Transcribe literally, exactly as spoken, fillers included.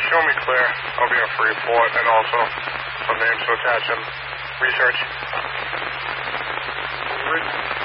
show me clear. I'll be in for report and also some names to attach and research.